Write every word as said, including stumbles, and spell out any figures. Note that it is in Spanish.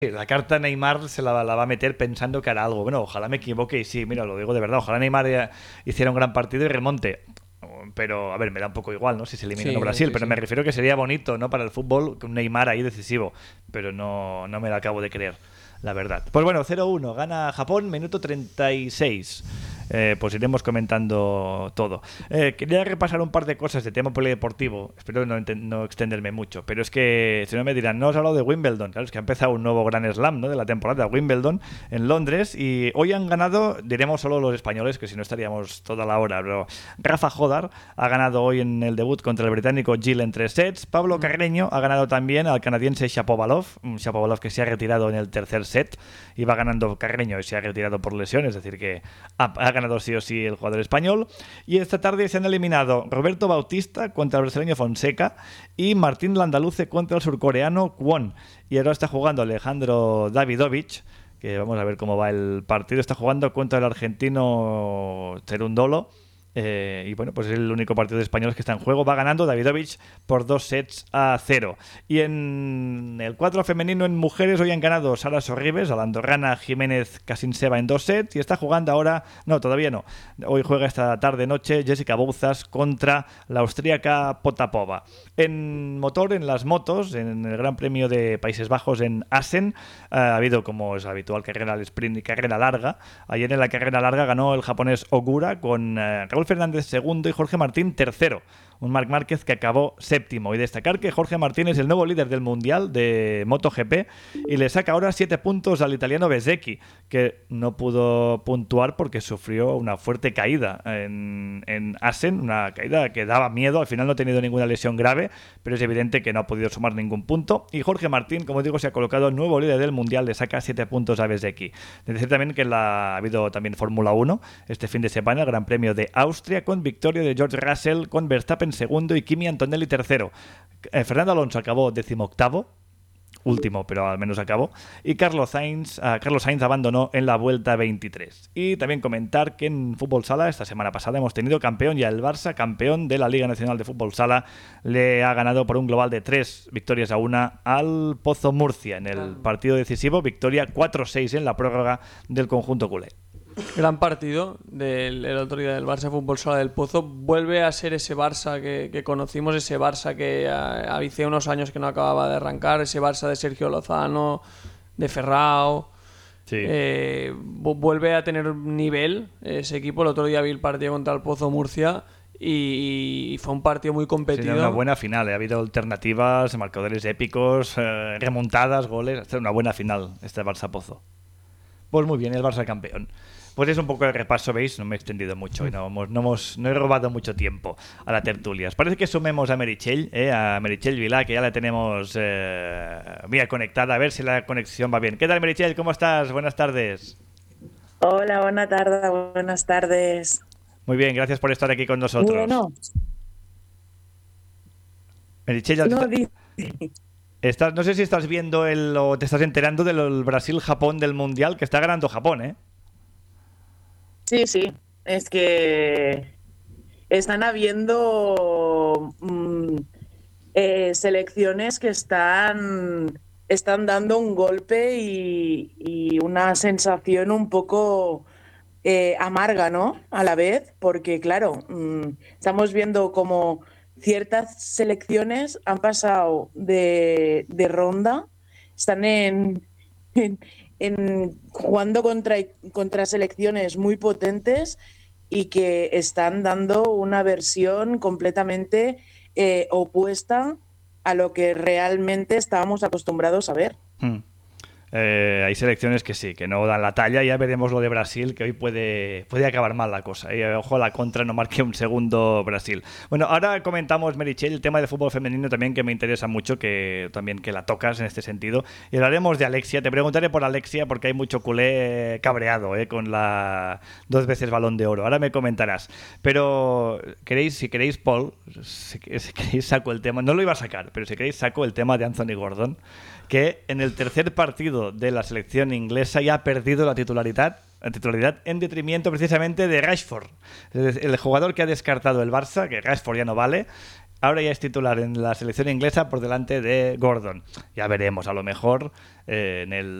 La carta Neymar se la, la va a meter pensando que hará algo. Bueno, ojalá me equivoque y sí, mira, lo digo de verdad. Ojalá Neymar eh, hiciera un gran partido y remonte. Pero, a ver, me da un poco igual, ¿no? Si se elimina o no Sí, Brasil. sí, Pero me sí. refiero que sería bonito, ¿no? Para el fútbol, que un Neymar ahí decisivo. Pero no, no me lo acabo de creer, la verdad. Pues bueno, cero uno. Gana Japón, minuto treinta y seis. Eh, pues iremos comentando todo. Eh, quería repasar un par de cosas de tema polideportivo. Espero no, enten- no extenderme mucho. Pero es que, si no me dirán, no os he hablado de Wimbledon. Claro, es que ha empezado un nuevo Grand Slam, ¿no? De la temporada, Wimbledon, en Londres. Y hoy han ganado, diremos solo los españoles, que si no estaríamos toda la hora. Pero Rafa Jodar ha ganado hoy en el debut contra el británico Gil en tres sets. Pablo Carreño ha ganado también al canadiense Shapovalov. Un Shapovalov que se ha retirado en el tercer set. Iba ganando Carreño y se ha retirado por lesión. Es decir, que ha, ha ganado sí o sí el jugador español. Y esta tarde se han eliminado Roberto Bautista contra el brasileño Fonseca y Martín Landaluce contra el surcoreano Kwon. Y ahora está jugando Alejandro Davidovich, que vamos a ver cómo va el partido. Está jugando contra el argentino Cerundolo. Eh, y bueno, pues es el único partido de españoles que está en juego. Va ganando Davidovich por dos sets a cero. Y en el cuadro femenino en mujeres hoy han ganado Sara Sorribes a la andorrana Jiménez Casinseva en dos sets. Y está jugando ahora, no, todavía no. Hoy juega esta tarde-noche Jessica Bouzas contra la austríaca Potapova. En motor, en las motos, en el Gran Premio de Países Bajos en Assen, eh, ha habido, como es habitual, carrera al sprint y carrera larga. Ayer en la carrera larga ganó el japonés Ogura con eh, Raúl Fernández segundo y Jorge Martín tercero. Un Marc Márquez que acabó séptimo. Y destacar que Jorge Martín es el nuevo líder del Mundial de MotoGP y le saca ahora siete puntos al italiano Bezzecchi, que no pudo puntuar porque sufrió una fuerte caída en, en Assen, una caída que daba miedo. Al final no ha tenido ninguna lesión grave, pero es evidente que no ha podido sumar ningún punto. Y Jorge Martín, como digo, se ha colocado nuevo líder del Mundial, le saca siete puntos a Bezzecchi. Decir también que la, ha habido también Fórmula uno este fin de semana, el Gran Premio de Austria, con victoria de George Russell, con Verstappen segundo y Kimi Antonelli tercero. Eh, Fernando Alonso acabó decimoctavo, último, pero al menos acabó. Y Carlos Sainz, uh, Carlos Sainz abandonó en la vuelta veintitrés. Y también comentar que en Fútbol Sala, esta semana pasada, hemos tenido campeón ya el Barça, campeón de la Liga Nacional de Fútbol Sala. Le ha ganado por un global de tres victorias a una al Pozo Murcia en el partido decisivo. Victoria cuatro seis en la prórroga del conjunto culé. Gran partido del el otro día del Barça Fútbol Sala del Pozo. Vuelve a ser ese Barça que, que conocimos, ese Barça que hace unos años que no acababa de arrancar, ese Barça de Sergio Lozano, de Ferrao. Sí. Eh, vuelve a tener nivel ese equipo. El otro día vi el partido contra el Pozo Murcia y, y fue un partido muy competido. Sí, una buena final, ¿eh? Ha habido alternativas, marcadores épicos, eh, remontadas, goles. Ha una buena final este Barça Pozo. Pues muy bien, el Barça campeón. Pues es un poco el repaso, ¿veis? No me he extendido mucho y no, hemos, no, hemos, no he robado mucho tiempo a la tertulia. ¿Os parece que sumemos a Meritxell, eh? A Meritxell Vilá, que ya la tenemos eh, mira, conectada? A ver si la conexión va bien. ¿Qué tal, Meritxell? ¿Cómo estás? Buenas tardes. Hola, buena tarde, buenas tardes. Muy bien, gracias por estar aquí con nosotros. Bueno. Meritxell, ya No, está... di... Estás, no sé si estás viendo el, o te estás enterando del Brasil-Japón del Mundial, que está ganando Japón, ¿eh? Sí, sí, es que están habiendo mmm, eh, selecciones que están, están dando un golpe y, y una sensación un poco eh, amarga, ¿no? A la vez, porque claro, mmm, estamos viendo como ciertas selecciones han pasado de, de ronda, están en... en En, jugando contra, contra selecciones muy potentes y que están dando una versión completamente eh, opuesta a lo que realmente estábamos acostumbrados a ver. Hmm. Eh, hay selecciones que sí, que no dan la talla. Ya veremos lo de Brasil, que hoy puede, puede acabar mal la cosa. Y, ojo, la contra no marque un segundo Brasil. Bueno, ahora comentamos, Meritxell, el tema de fútbol femenino también, que me interesa mucho, que también que la tocas en este sentido. Y hablaremos de Alexia. Te preguntaré por Alexia, porque hay mucho culé cabreado eh, con la dos veces Balón de Oro. Ahora me comentarás. Pero queréis, si queréis, Paul, si, si queréis saco el tema. No lo iba a sacar, pero si queréis saco el tema de Anthony Gordon, que en el tercer partido de la selección inglesa ya ha perdido la titularidad, la titularidad en detrimento precisamente de Rashford, el jugador que ha descartado el Barça, que Rashford ya no vale, ahora ya es titular en la selección inglesa por delante de Gordon. Ya veremos, a lo mejor eh, en el